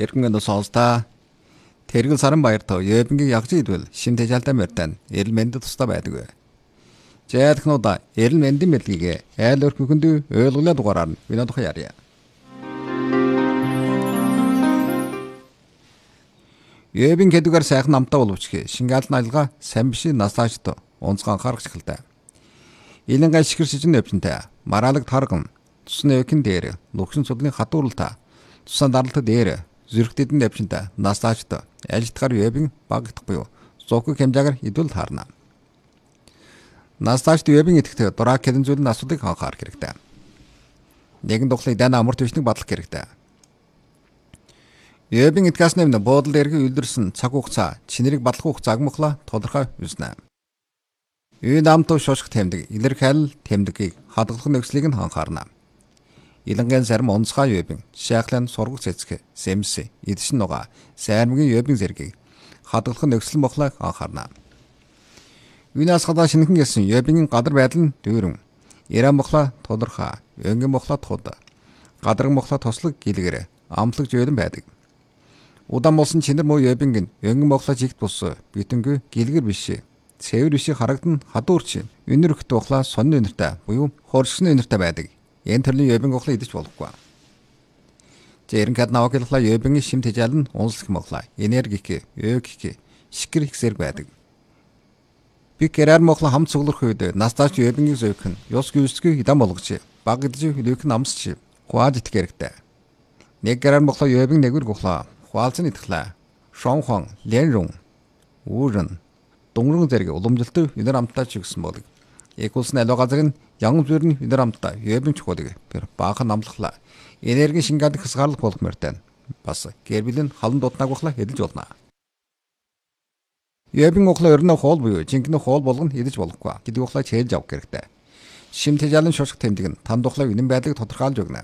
Эргэн сонсдаа Тэргэл сарын баяртаа Ёбингийн ягж идвэл шимтэй жалтай мөртэн эрэл мэндэд тустай байдаг. Жаадхнуудаа эрэл мэндийн мэдлэгийг айл өрхөнд ойлгуулаад дугаараар нь вино тухай ярья. Ёбин гэдгээр сайхан намтаа боловч шингаал наалга сайн биш насаачд онцгой анхаарах эхэлдэг. Илэнгээ шигэр шижин өвчнтэй мараалаг тарган тусны өвчин дээр нүгшин судлын хатууралтай тусан даралт дээр зүрхтэд нь өвчнтэй насаачд альтгаар Ёбин багтахгүй зоог хэмжээгээр идвэл таарна. Насаачд Ёбин идэхдээ дураа кэдэн зүйл нь асуудыг анхаарах хэрэгтэй. Нэгэн тухлын дан амар төвчнийг бодлох хэрэгтэй. Ёбин итгэс нэмнэ буудал эргэ үлдэрсэн цаг хугацаа чинэрийг батлах хугацааг мөхла тодорхой үзнэ. Үй намтуу шошх тэмдэг илэрхийлэл тэмдгийг хадгалах нөхцөлийг нь анхаарна. Илэнгийн зарим онцгой Ёбин шахлын сургах цэцэг сэмс эдшин нуга сайрмгийн Ёбин зэргийг хадгалах нөхцөл мөхлийг анхаарна. Юунаас гадаа шинхэн гэсэн Ёбингийн гадар байдал нь дүүрэн Иран мөхла тодорхой өнгийн мөхла тод гадар мөхла тослог гэлгэр амтлаг жөөлөн байдаг. Удаан болсон чинэр муу Ёбингийн өнгийн мөхла жигт бус битэнгүй гэлгэр биш цэвэр биш харагдан хадуурч өнөрөхт ухлаа сонны өнөртэй буюу хоршны өнөртэй байдаг. Энэ төрлийн Ёбин ухлаа идэж болохгүй. Зэрэн кад наваглахла Ёбингийн шим тэжаал нь унслах мөхла энергик ёгик шикэр их зэрэг байдаг. Би гэрээр мөхла хам цуглах үед настаач Ёбингийн зөөх нь ёс гүйсгүй хідам болгож баг идэж хөлөөх нь амсч хуаж идэх хэрэгтэй. Нэг гэрээр мөхла Ёбин нэгүр гухла хуалцсан итгэхлаа. Шонхон ленрун уурн дунгрын зэрэг уламжлалтай өнөр амттай ч гэсэн болог. Экулс нэло газар нь янган зүрний өнөр амттай Ёбин чухдаг. Тэр баахан амлахлаа. Энерги шингээд хасгаарлах болох мөртэн. Бас гэрбилэн халан дутнаг бахла хэдэлж болно. Ёбин ухлаа өрнө хоол буюу жинхэнэ хоол болгоно хэдэж болохгүй. Гэдэг ухлаа чэйлж авах хэрэгтэй. Шим тэжаалын шошх тэмдэг нь танд ухлаа үнэн байдлыг тодорхойлж өгнө.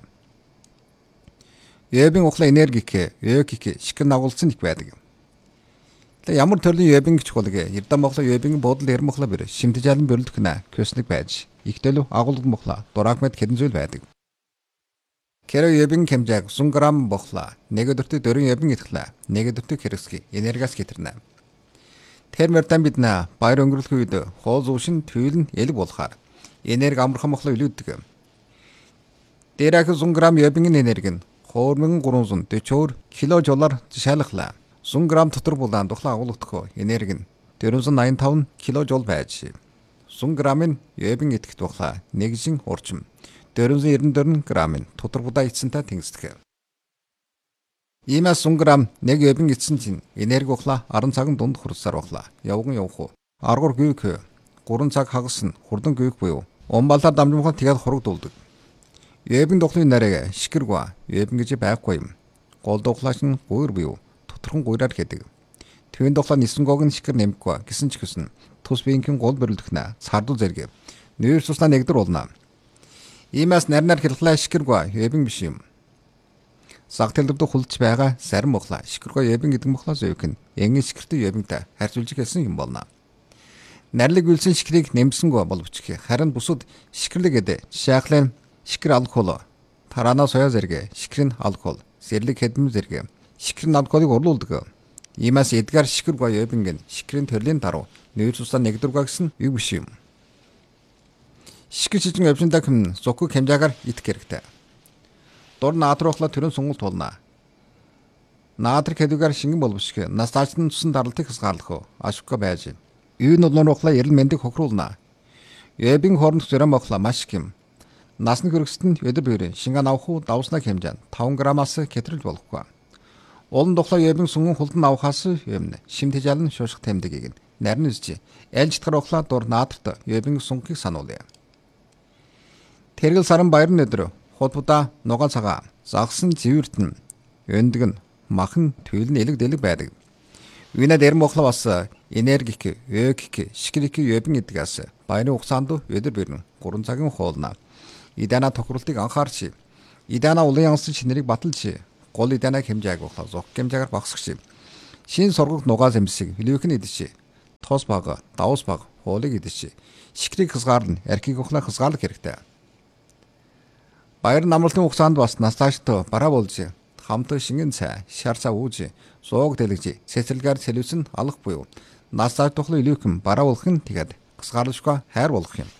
Ёбин ухлаа энергик ёгик шикэр нагуулсан их байдаг. Ямар төрлийн Ёбин гэж хулгээ эрдэм мохлоо Ёбингийн буудал эрэм мохлоо бэр шим тэжаалын бөрлөх нэ көснэг байж ихтэлүү агуулгад мохлоо дураагмад хэдэн зүйл байдаг. Кэро Ёбин хэмжээг 100 г бохлоо нэг өдөртөө 4 Ёбин идэхлээ нэг өдөртөө хэрэгсгий энергиас гитэрнэ. Термертан биднэ баяр өнгөрөх үед хоол зүүшин төвлөн элэг болохаар энерги амархан мохлоо илүүддэг. Дээрх 100 г Ёбингийн энерги нь 2340 кJ шалхлаа. 100 г дотор булаан тухлаа агуулгадах энерги нь 485 кJ байж 100 г-ын Ёбин идэхт тухлаа нэгжин урчим 494 г-ын дотор будаа ицсэнтэй тэнгисдэг. Иймээс 100 г нэг Ёбин ицсэн чинь энерги ухлаа 10 цагийн дунд хурцсаар ухлаа. Явган явах уу. Аргуур гүйх 3 цаг хагасна хурдан гүйх буюу умбалаар дамжмхан тэгээд хурагдуулдаг. Ёбин тухлын нарыг шикэргүй Ёбин гэж байхгүй юм. Гол тухлаач нь гүйр буюу тодорхон гуйраар хэдэг. Твэн тухлаа нисэн гог нь шикэр нэмэхгүй гэсэн ч гэсэн тус биенхийн гол бөрлөх нэ сардуу зэрэг нэр суснаа нэгдэр болно. Иймээс нарнаар хэлхлаа шикэргүй Ёбин биш юм. Саг тэлбэрдүү хулж байгаа сарим мохлаа шикэргүй Ёбин гэдэг мохлоо зөөх нь энгийн шикэртэй Ёбинтай харьцуулж хэлсэн юм болно. Нарлиг үлсэн шикрийг нэмсэнгүй боловч харин бусад шикэрлэг гэдэг шахлын шикэр алкол тараана соёо зэрэг шикрийн алкол сэрлэг хэдэн зэрэг шикрийн алколыг урлуулдаг. Иймээс эдгээр шикэргүй Ёбингийн шикрийн төрлийн даруй нэр тусаа нэгдүргээ гэсэн үг биш юм. Шикэр шижин өвчнөд хэм зуг хэмжээгээр идэх хэрэгтэй. Дур наатрахла төрөн сонголт болно. Наатар хэдүүгээр шингэн боловч настаачны тусан даралтыг хасгаарлах ашиггүй байж. Юу нуулуурхла эрэл мэндийг хохируулна. Ёбин хооронд зэрэг мохла маш хэм. Насны хөргөсөнд өдөр бөрийн шингэн авах уу давснаг хэмжээнд 5 г-аас хэтрүүлж болохгүй. Олон тухлаа Ёбин сүнгэн хулдан авахаас юмнэ. Шим тэжаалын шошх тэмдгийг нарийн үзжи. Айлжтгар ухлаа дур наатарт Ёбин сунгийг сануулъя. Тэргэл сарын баярын өдөр худбуда нугаан цагаа загсан зэвэртэн өндөг нь махан төвлөн элэг дэлэг байдаг. Үйнэ дээр мохлоо бас энергик ёгик шикрик Ёбин идгээс баярын хугацаанд өдөр бэрнэ 3 цагийн хуулна. Идана тохиролтыг анхаарч идана улаан янсан шинэрийг баталж гол идана хэмжээг ухлаа зух хэмжээгээр багсгч. Шин сургах нугаа зэмсэг хөлөөх нь идэж тос бага давс бага хуулыг идэж шикрийг хасгаарлна архийг ухлаа хасгаарлах хэрэгтэй. Баяр намралтын хугацаанд бас настаачтай бараа болж хамтаг шингэн цай, шар цай ууж, сууг дэлгэж, цэцэрлэгээр сэлүүсэн алах буюу нас цай тухлын илүүхэн бараа болох нь тэгээд гасгаарлашгүй хайр болох юм.